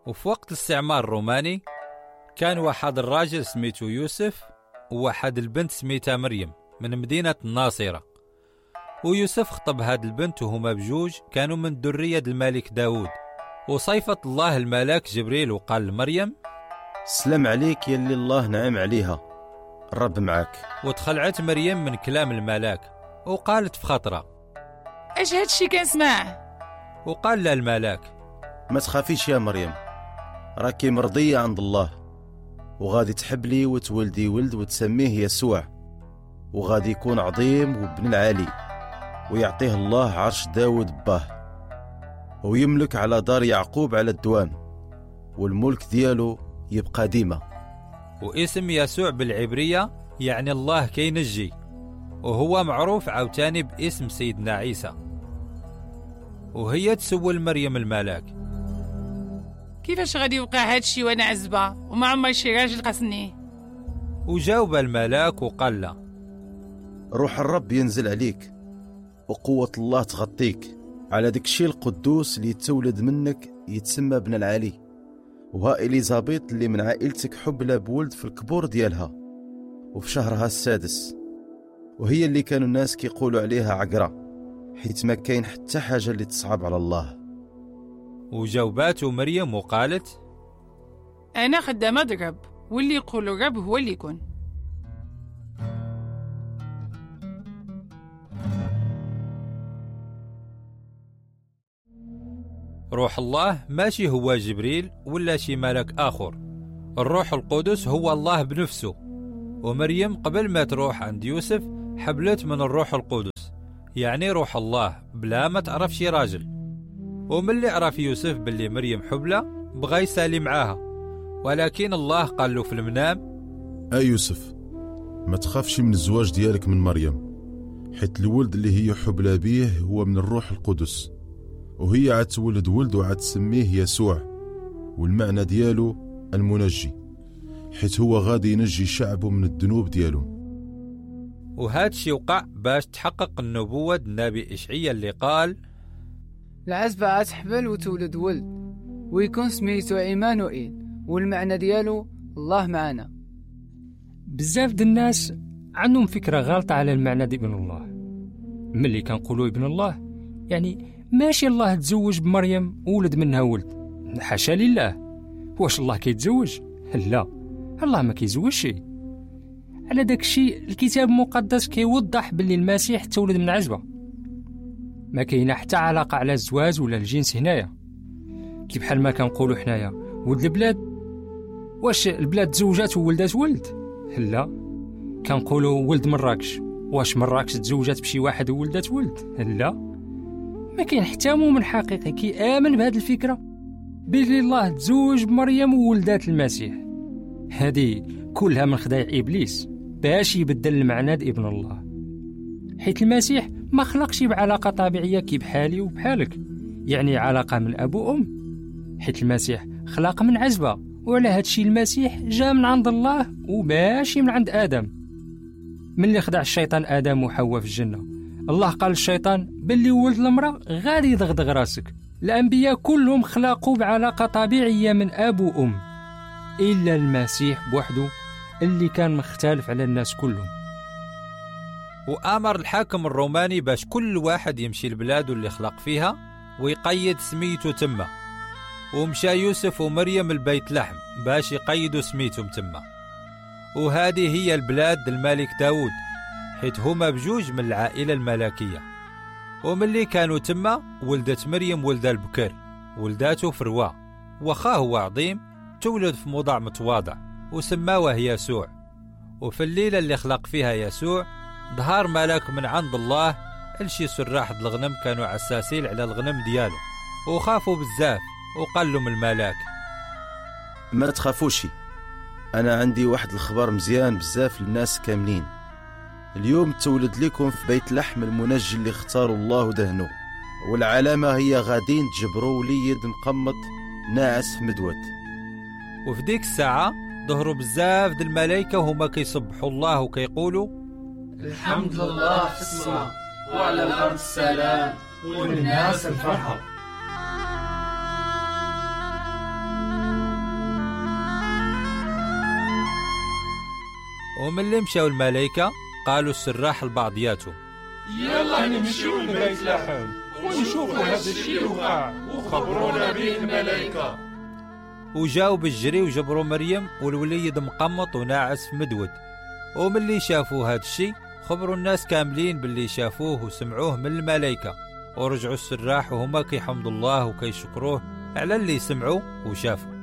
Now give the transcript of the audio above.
وفي وقت الاستعمار الروماني كان واحد الراجل سميته يوسف وواحد البنت سميتها مريم من مدينة الناصرة. ويوسف خطب هاد البنت وهما بجوج كانوا من ذرية الملك داود. وصيفت الله الملاك جبريل وقال لمريم: سلام عليك يلي الله نعم عليها، الرب معك. وتخلعت مريم من كلام الملاك وقالت في خطرة: ايش هادشي كنسمع؟ وقال لها الملاك: ما تخافيش يا مريم، راكي مرضية عند الله، وغادي تحبلي وتولدي ولد وتسميه يسوع، وغادي يكون عظيم وابن العالي، ويعطيه الله عرش داود باه، ويملك على دار يعقوب على الدوام، والملك ديالو يبقى ديما. واسم يسوع بالعبرية يعني الله كينجي، وهو معروف عاوتاني باسم سيدنا عيسى. وهي تسول مريم الملاك: كيفاش غادي يوقع هادشي وانا عزبة وما عمري شي راجل قاسني؟ وجاوب الملاك وقال له: روح الرب ينزل عليك، وقوة الله تغطيك، على داكشي القدوس اللي تولد منك يتسمى ابن العالي. وها إليزابيط اللي من عائلتك حبلى بولد في الكبور ديالها وفي شهرها السادس، وهي اللي كانوا الناس كيقولوا عليها عقرة، حيث ما كاين حتى حاجة اللي تصعب على الله. وجاوبات مريم وقالت: انا خدامة الرب، واللي يقول الرب هو اللي يكون. روح الله ماشي هو جبريل ولا شي ملك آخر، الروح القدس هو الله بنفسه. ومريم قبل ما تروح عند يوسف حبلت من الروح القدس، يعني روح الله، بلا ما تعرف شي راجل. ومن اللي عرف يوسف باللي مريم حبلة بغى يسالي معاها، ولكن الله قال له في المنام: يوسف، ما تخافش من الزواج ديالك من مريم، حيت الولد اللي هي حبلة بيه هو من الروح القدس، وهي عتولد ولد وعتسميه يسوع، والمعنى ديالو المنجي، حيت هو غادي ينجي شعبه من الذنوب ديالهم. وهاد شي وقع باش تحقق النبوة النبي إشعياء اللي قال: العزبة عتحبل وتولد ولد ويكون سميتو عيمانوئيل، والمعنى ديالو الله معنا. بزاف د الناس عندهم فكرة غلطة على المعنى دي ابن الله. ملي كنقولوا ابن الله يعني ماشي الله تزوج بمريم وولد منها ولد، حاشا لله. واش الله كيتزوج؟ لا، الله ما كيزوجش. على داك الشيء الكتاب المقدس كيوضح باللي المسيح تولد من عزبة، ما كاينه حتى علاقة على الزواج ولا الجنس هنايا. كي بحال ما كنقولوا حنايا ولد البلاد، واش البلاد تزوجات وولدات ولد؟ لا. كنقولوا ولد مراكش، واش مراكش تزوجات بشي واحد وولدات ولد؟ لا. ما كاين حتى مؤمن حقيقي كيامن بهذه الفكره بلي الله تزوج بمريم وولدات المسيح. هذه كلها من خداع ابليس باش يبدل المعنى د ابن الله، حيت المسيح ما خلقش بعلاقه طبيعيه كي بحالي وبحالك، يعني علاقه من اب وام، حيت المسيح خلق من عزبه. وعلى هادشي المسيح جاء من عند الله وماشي من عند ادم. من اللي خدع الشيطان ادم وحواء في الجنه، الله قال للشيطان باللي ولد المرأة غادي يضغضغ راسك. الأنبياء كلهم خلقوا بعلاقة طبيعية من أب وأم، إلا المسيح بوحده اللي كان مختلف على الناس كلهم. وآمر الحاكم الروماني باش كل واحد يمشي البلاد اللي خلق فيها ويقيد سميته تما. ومشى يوسف ومريم البيت لحم باش يقيدوا سميتهم تما. وهذه هي البلاد الملك داود، حيت هما بجوج من العائلة الملكية. وملي كانوا تما ولدت مريم ولد البكر، ولداته فروة، وخاه هو عظيم تولد في موضع متواضع وسماوه يسوع. وفي الليلة اللي خلق فيها يسوع ظهر ملاك من عند الله لشي سراح الغنم كانوا عساسين على الغنم ديالو، وخافوا بزاف. وقال لهم الملاك: ما تخافوش، أنا عندي واحد الخبر مزيان بزاف للناس كاملين. اليوم تولد لكم في بيت لحم المنجي اللي اختاروا الله ودهنوه، والعلامة هي غادين تجبروا وليد مقمط ناعس في مدود. وفي ديك الساعة ظهروا بزاف د الملائكة وهما كيسبحوا الله وكيقولوا: الحمد لله في السماء وعلى الأرض السلام والناس الفرحة. وملي مشاو الملائكة قالوا السراح لبعضياتهم: يلا نمشيو لبيت لحم ونشوفوا هذا الشيء اللي وقع وخبرونا به الملائكة. وجاو بالجري وجبروا مريم والوليد مقمط وناعس في مدود. وملي شافوا هذا الشيء خبروا الناس كاملين باللي شافوه وسمعوه من الملائكة، ورجعوا السراح وهما كيحمدوا الله وكيشكروه على اللي سمعوا وشافوا.